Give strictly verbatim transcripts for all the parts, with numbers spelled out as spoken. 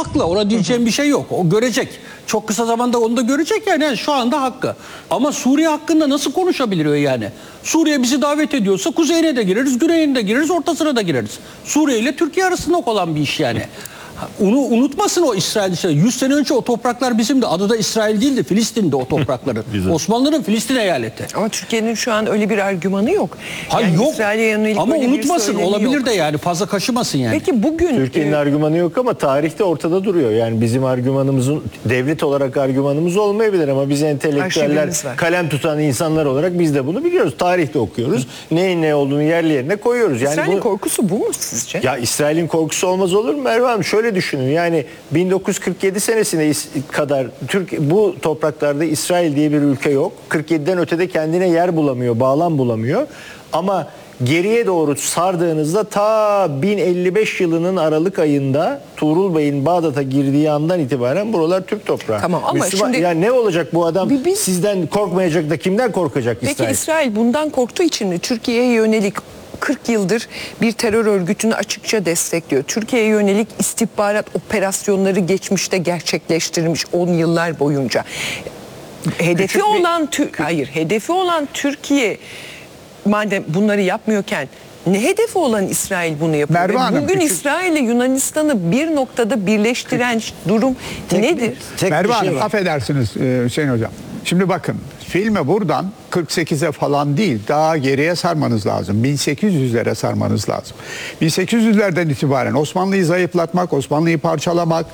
haklı. Ona diyeceğim bir şey yok. O görecek. Çok kısa zamanda onu da görecek yani. Yani şu anda hakkı. Ama Suriye hakkında nasıl konuşabiliyor yani? Suriye bizi davet ediyorsa kuzeyine de gireriz, güneyine de gireriz, ortasına da gireriz. Suriye ile Türkiye arasında olan bir iş yani. Onu unutmasın o İsrail. yüz sene önce o topraklar bizim de. Adı da İsrail değildi. Filistin'di o toprakların. Osmanlı'nın Filistin eyaleti. Ama Türkiye'nin şu an öyle bir argümanı yok. Hayır yani yok. Ama unutmasın. Olabilir yok. de yani. Fazla kaşımasın yani. Peki bugün... Türkiye'nin e, argümanı yok ama tarihte ortada duruyor. Yani bizim argümanımızın, devlet olarak argümanımız olmayabilir ama biz entelektüeller, kalem tutan insanlar olarak biz de bunu biliyoruz. Tarihte okuyoruz. Neyin ne olduğunu yerli yerine koyuyoruz. Yani İsrail'in bu, korkusu bu mu sizce? Ya İsrail'in korkusu olmaz olur mu Merve Hanım? Şöyle düşünün. Yani bin dokuz yüz kırk yedi senesine kadar Türk bu topraklarda İsrail diye bir ülke yok. kırk yediden ötede kendine yer bulamıyor, bağlam bulamıyor. Ama geriye doğru sardığınızda ta bin elli beş yılının Aralık ayında Tuğrul Bey'in Bağdat'a girdiği andan itibaren buralar Türk toprağı. Tamam ama Müslüman, şimdi... yani ne olacak bu adam Bir, bir... sizden korkmayacak da kimden korkacak Peki İsrail? Peki İsrail bundan korktuğu için mi Türkiye'ye yönelik kırk yıldır bir terör örgütünü açıkça destekliyor? Türkiye'ye yönelik istihbarat operasyonları geçmişte gerçekleştirilmiş on yıllar boyunca. Hedefi Küçük olan bir... hayır, hedefi olan Türkiye madem bunları yapmıyorken ne hedefi olan İsrail bunu yapıyor? Merve Hanım, bugün küçük... İsrail ile Yunanistan'ı bir noktada birleştiren durum tek, nedir? Tek Merve şey Hanım var. affedersiniz Hüseyin Hocam. Şimdi bakın filmi buradan kırk sekize falan değil daha geriye sarmanız lazım. bin sekiz yüzlere sarmanız lazım. bin sekiz yüzlerden itibaren Osmanlı'yı zayıflatmak, Osmanlı'yı parçalamak,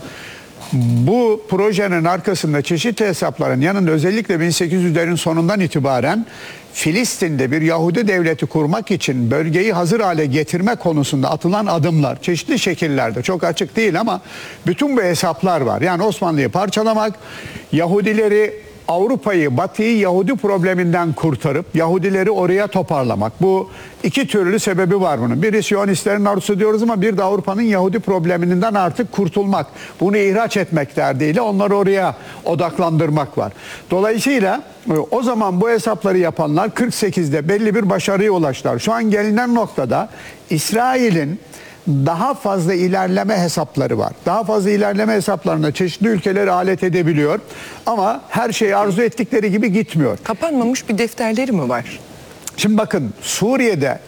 bu projenin arkasında çeşitli hesapların yanında özellikle bin sekiz yüzlerin sonundan itibaren Filistin'de bir Yahudi devleti kurmak için bölgeyi hazır hale getirme konusunda atılan adımlar çeşitli şekillerde çok açık değil ama bütün bu hesaplar var. Yani Osmanlı'yı parçalamak, Yahudileri Avrupa'yı, Batı'yı Yahudi probleminden kurtarıp Yahudileri oraya toparlamak. Bu iki türlü sebebi var bunun. Biri Siyonistlerin arzusu diyoruz ama bir de Avrupa'nın Yahudi probleminden artık kurtulmak. Bunu ihraç etmek derdiyle onları oraya odaklandırmak var. Dolayısıyla o zaman bu hesapları yapanlar kırk sekizde belli bir başarıya ulaştılar. Şu an gelinen noktada İsrail'in daha fazla ilerleme hesapları var. Daha fazla ilerleme hesaplarına çeşitli ülkeleri alet edebiliyor. Ama her şey arzu ettikleri gibi gitmiyor. Kapanmamış bir defterleri mi var? Şimdi bakın Suriye'de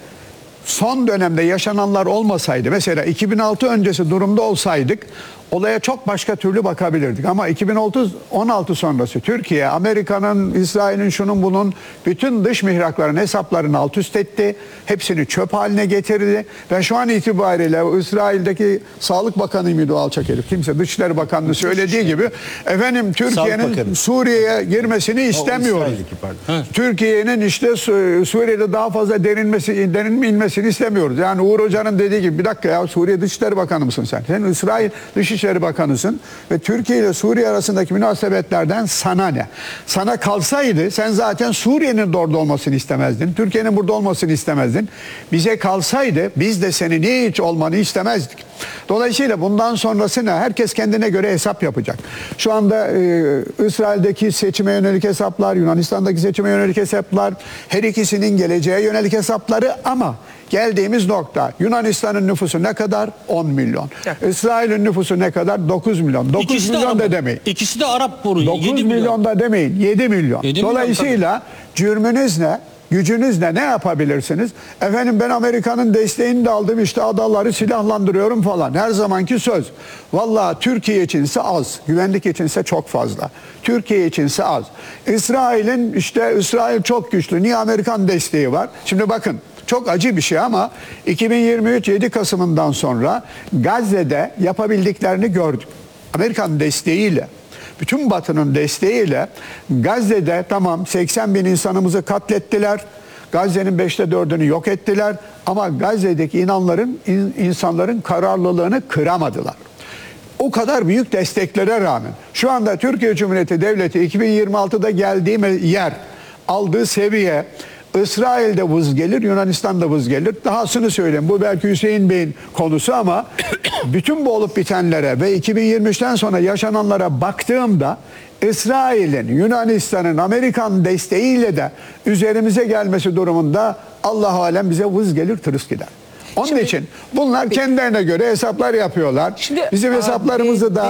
son dönemde yaşananlar olmasaydı, mesela iki bin altı öncesi durumda olsaydık olaya çok başka türlü bakabilirdik. Ama iki bin on altı sonrası Türkiye, Amerika'nın, İsrail'in, şunun bunun bütün dış mihrakların hesaplarını alt üst etti. Hepsini çöp haline getirdi. Ve şu an itibariyle İsrail'deki Sağlık Bakanı mıydı o alçak herif? Kimse, Dışişleri Bakanlığı söylediği gibi efendim Türkiye'nin Suriye'ye girmesini istemiyoruz. Türkiye'nin işte Suriye'de daha fazla derinmesi, derinmesini istemiyoruz. Yani Uğur Hoca'nın dediği gibi bir dakika ya Suriye Dışişleri Bakanı mısın sen? Sen İsrail Dışişleri İçişleri Bakanısın ve Türkiye ile Suriye arasındaki münasebetlerden sana ne? Sana kalsaydı sen zaten Suriye'nin orada olmasını istemezdin. Türkiye'nin burada olmasını istemezdin. Bize kalsaydı biz de senin hiç olmanı istemezdik. Dolayısıyla bundan sonrasına herkes kendine göre hesap yapacak. Şu anda e, İsrail'deki seçime yönelik hesaplar, Yunanistan'daki seçime yönelik hesaplar, her ikisinin geleceğe yönelik hesapları ama geldiğimiz nokta Yunanistan'ın nüfusu ne kadar? on milyon. Evet. İsrail'in nüfusu ne kadar? dokuz milyon. dokuz İkisi milyon de da demeyin. İkisi de Arap boru. dokuz milyon da demeyin. yedi milyon. yedi Dolayısıyla milyon, cürmünüz ne? Gücünüz ne? Ne yapabilirsiniz? Efendim ben Amerika'nın desteğini de aldım işte adaları silahlandırıyorum falan. Her zamanki söz. Vallahi Türkiye içinse az. Güvenlik içinse çok fazla. Türkiye içinse az. İsrail'in işte İsrail çok güçlü. Niye Amerikan desteği var? Şimdi bakın. Çok acı bir şey ama iki bin yirmi üç yedi Kasım'ından sonra Gazze'de yapabildiklerini gördük. Amerikan desteğiyle, bütün Batı'nın desteğiyle Gazze'de tamam seksen bin insanımızı katlettiler. Gazze'nin beşte dördünü yok ettiler. Ama Gazze'deki inanların, insanların kararlılığını kıramadılar. O kadar büyük desteklere rağmen şu anda Türkiye Cumhuriyeti Devleti iki bin yirmi altıda geldiği yer, aldığı seviye, İsrail'de vız gelir, Yunanistan'da vız gelir. Dahasını söyleyeyim. Bu belki Hüseyin Bey'in konusu ama bütün bu olup bitenlere ve iki bin yirmi üçten sonra yaşananlara baktığımda İsrail'in, Yunanistan'ın, Amerikan desteğiyle de üzerimize gelmesi durumunda Allah alem bize vız gelir, tırıs gider. Onun Şimdi, için bunlar kendilerine göre hesaplar yapıyorlar. Şimdi, Bizim hesaplarımızı da